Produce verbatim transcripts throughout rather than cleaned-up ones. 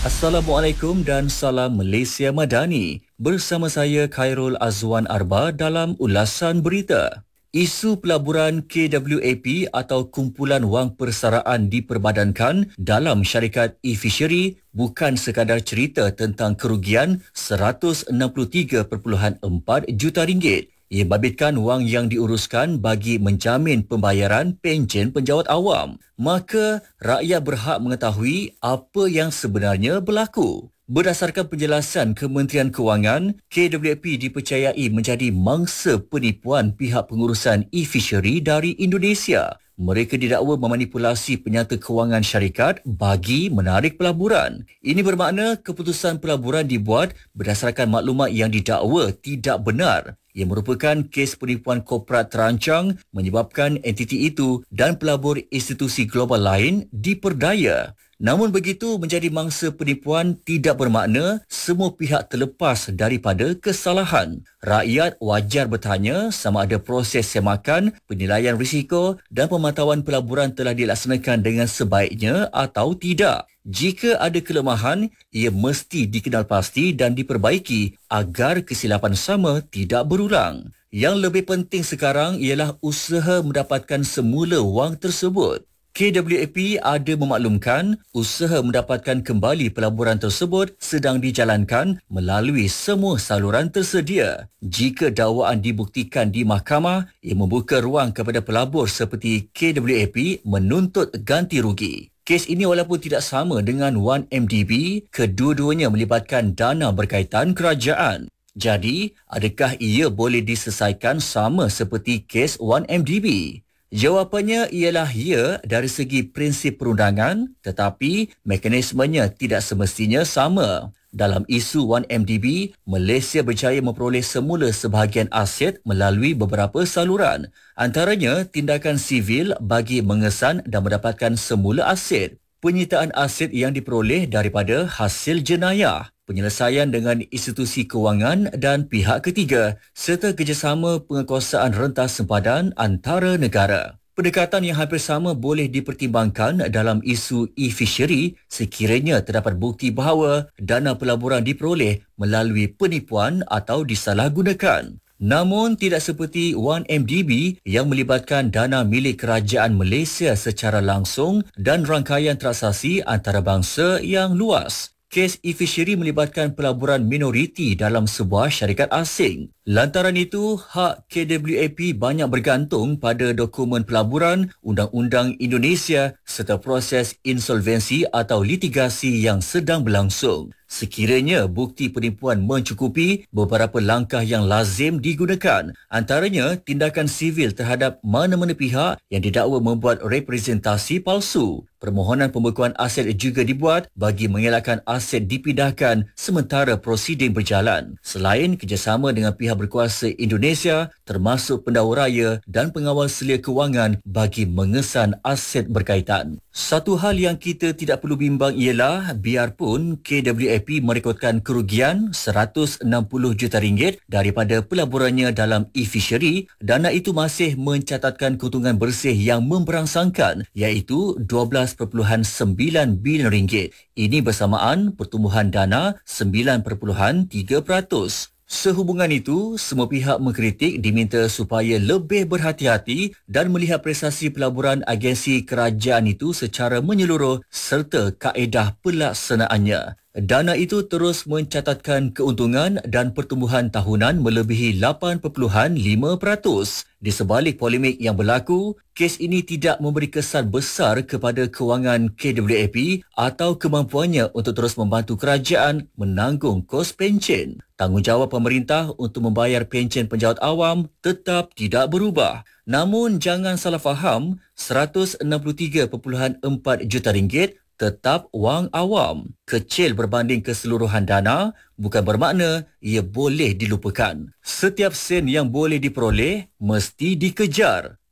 Assalamualaikum dan salam Malaysia Madani. Bersama saya Khairul Azwan Arba dalam ulasan berita. Isu pelaburan K W A P atau Kumpulan Wang Persaraan diperbadankan dalam syarikat e-fishery bukan sekadar cerita tentang kerugian seratus enam puluh tiga perpuluhan empat juta ringgit. Ia babitkan wang yang diuruskan bagi menjamin pembayaran pencen penjawat awam. Maka, rakyat berhak mengetahui apa yang sebenarnya berlaku. Berdasarkan penjelasan Kementerian Kewangan, K W A P dipercayai menjadi mangsa penipuan pihak pengurusan e-fishery dari Indonesia. Mereka didakwa memanipulasi penyata kewangan syarikat bagi menarik pelaburan. Ini bermakna keputusan pelaburan dibuat berdasarkan maklumat yang didakwa tidak benar. Ia merupakan kes penipuan korporat terancang menyebabkan entiti itu dan pelabur institusi global lain diperdaya. Namun begitu, menjadi mangsa penipuan tidak bermakna semua pihak terlepas daripada kesalahan. Rakyat wajar bertanya sama ada proses semakan, penilaian risiko dan pemantauan pelaburan telah dilaksanakan dengan sebaiknya atau tidak. Jika ada kelemahan, ia mesti dikenal pasti dan diperbaiki agar kesilapan sama tidak berulang. Yang lebih penting sekarang ialah usaha mendapatkan semula wang tersebut. K W A P ada memaklumkan usaha mendapatkan kembali pelaburan tersebut sedang dijalankan melalui semua saluran tersedia. Jika dakwaan dibuktikan di mahkamah, ia membuka ruang kepada pelabur seperti K W A P menuntut ganti rugi. Kes ini walaupun tidak sama dengan satu M D B, kedua-duanya melibatkan dana berkaitan kerajaan. Jadi, adakah ia boleh diselesaikan sama seperti kes satu M D B? Jawapannya ialah ya dari segi prinsip perundangan, tetapi mekanismenya tidak semestinya sama. Dalam isu satu M D B, Malaysia berjaya memperoleh semula sebahagian aset melalui beberapa saluran. Antaranya, tindakan sivil bagi mengesan dan mendapatkan semula aset, penyitaan aset yang diperoleh daripada hasil jenayah, penyelesaian dengan institusi kewangan dan pihak ketiga, serta kerjasama penguasaan rentas sempadan antara negara. Pendekatan yang hampir sama boleh dipertimbangkan dalam isu e-fishery sekiranya terdapat bukti bahawa dana pelaburan diperoleh melalui penipuan atau disalahgunakan. Namun tidak seperti satu M D B yang melibatkan dana milik kerajaan Malaysia secara langsung dan rangkaian transaksi antarabangsa yang luas. Kes e-fishery melibatkan pelaburan minoriti dalam sebuah syarikat asing. Lantaran itu, hak K W A P banyak bergantung pada dokumen pelaburan, Undang-Undang Indonesia serta proses insolvensi atau litigasi yang sedang berlangsung. Sekiranya bukti penipuan mencukupi, beberapa langkah yang lazim digunakan. Antaranya, tindakan sivil terhadap mana-mana pihak yang didakwa membuat representasi palsu. Permohonan pembekuan aset juga dibuat bagi mengelakkan aset dipindahkan sementara prosiding berjalan. Selain kerjasama dengan pihak berkuasa Indonesia, termasuk pendahulu raya dan pengawal selia kewangan bagi mengesan aset berkaitan. Satu hal yang kita tidak perlu bimbang ialah biarpun K W A P merekodkan kerugian seratus enam puluh juta ringgit daripada pelaburannya dalam e-fishery, dana itu masih mencatatkan keuntungan bersih yang memberangsangkan iaitu dua belas perpuluhan sembilan bilion ringgit. Ini bersamaan pertumbuhan dana sembilan perpuluhan tiga peratus. Sehubungan itu, semua pihak mengkritik diminta supaya lebih berhati-hati dan melihat prestasi pelaburan agensi kerajaan itu secara menyeluruh serta kaedah pelaksanaannya. Dana itu terus mencatatkan keuntungan dan pertumbuhan tahunan melebihi lapan perpuluhan lima peratus. Di sebalik polemik yang berlaku, kes ini tidak memberi kesan besar kepada kewangan K W A P atau kemampuannya untuk terus membantu kerajaan menanggung kos pencen. Tanggungjawab pemerintah untuk membayar pencen penjawat awam tetap tidak berubah. Namun jangan salah faham, seratus enam puluh tiga perpuluhan empat juta ringgit tetap wang awam. Kecil berbanding keseluruhan dana bukan bermakna ia boleh dilupakan. Setiap sen yang boleh diperoleh mesti dikejar.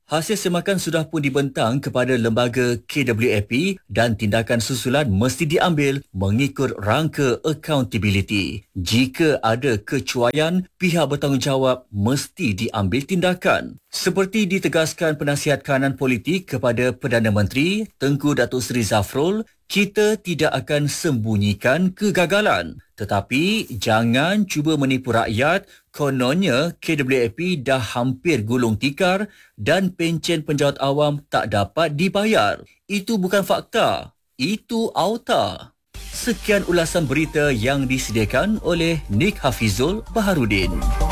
Hasil semakan sudah pun dibentang kepada lembaga K W A P dan tindakan susulan mesti diambil mengikut rangka accountability. Jika ada kecuaian, pihak bertanggungjawab mesti diambil tindakan. Seperti ditegaskan penasihat kanan politik kepada Perdana Menteri Tengku Datuk Seri Zafrul, kita tidak akan sembunyikan kegagalan. Tetapi jangan cuba menipu rakyat, kononnya K W A P dah hampir gulung tikar dan pencen penjawat awam tak dapat dibayar. Itu bukan fakta, itu auta. Sekian ulasan berita yang disediakan oleh Nik Hafizul Baharudin.